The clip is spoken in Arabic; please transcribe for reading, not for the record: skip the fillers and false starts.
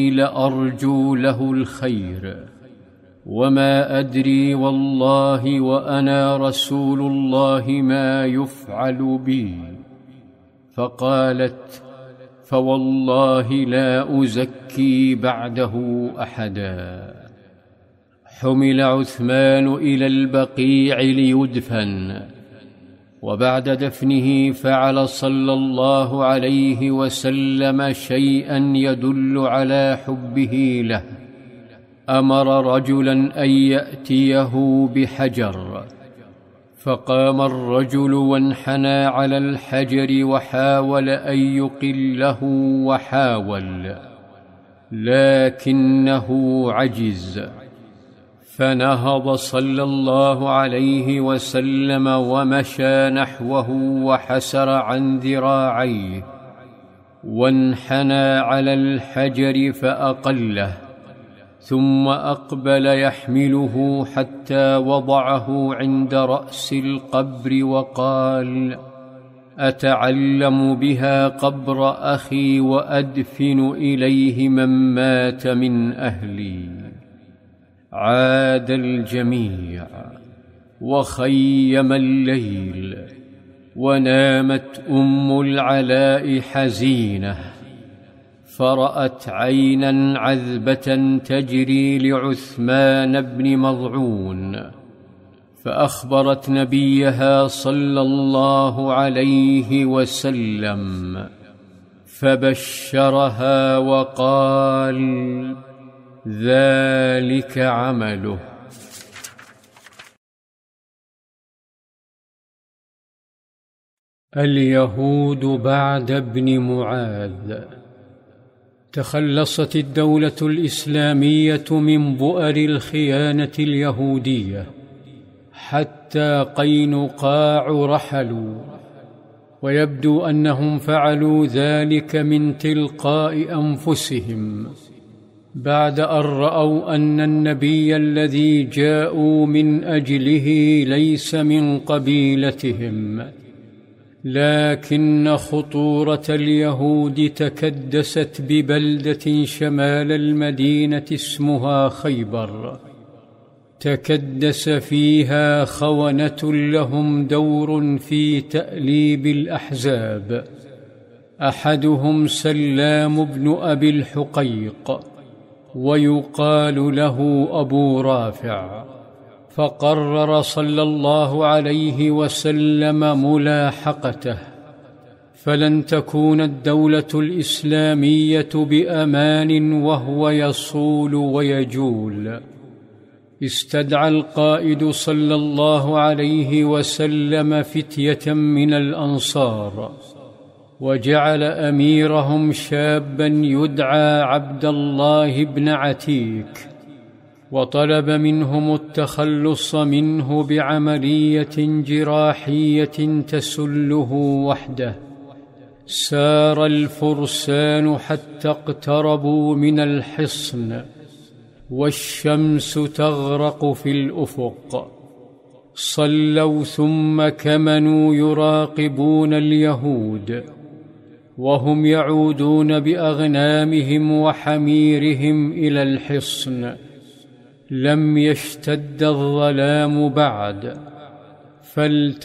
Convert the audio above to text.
لأرجو له الخير، وما أدري والله وأنا رسول الله ما يفعل بي. فقالت: فوالله لا أزكي بعده أحدا. حمل عثمان إلى البقيع ليدفن، وبعد دفنه فعل صلى الله عليه وسلم شيئا يدل على حبه له. أمر رجلا أن يأتيه بحجر، فقام الرجل وانحنى على الحجر وحاول أن يقله وحاول، لكنه عجز. فنهض صلى الله عليه وسلم ومشى نحوه وحسر عن ذراعيه، وانحنى على الحجر فأقله، ثم أقبل يحمله حتى وضعه عند رأس القبر وقال: أتعلم بها قبر أخي وأدفن إليه من مات من أهلي. عاد الجميع وخيم الليل، ونامت أم العلاء حزينة، فرأت عينا عذبة تجري لعثمان بن مظعون، فأخبرت نبيها صلى الله عليه وسلم، فبشرها وقال: ذلك عمله. اليهود بعد ابن معاذ. تخلصت الدولة الإسلامية من بؤر الخيانة اليهودية، حتى قينقاع رحلوا، ويبدو أنهم فعلوا ذلك من تلقاء أنفسهم، بعد أن رأوا أن النبي الذي جاءوا من أجله ليس من قبيلتهم. لكن خطورة اليهود تكدست ببلدة شمال المدينة اسمها خيبر، تكدس فيها خونة لهم دور في تأليب الأحزاب. أحدهم سلام بن أبي الحقيق، ويقال له أبو رافع. فقرر صلى الله عليه وسلم ملاحقته، فلن تكون الدولة الإسلامية بأمان وهو يصول ويجول. استدعى القائد صلى الله عليه وسلم فتية من الأنصار، وجعل أميرهم شابا يدعى عبد الله بن عتيك، وطلب منهم التخلص منه بعملية جراحية تسله وحده. سار الفرسان حتى اقتربوا من الحصن، والشمس تغرق في الأفق. صلوا ثم كمنوا يراقبون اليهود، وهم يعودون بأغنامهم وحميرهم إلى الحصن. لم يشتد الظلام بعد،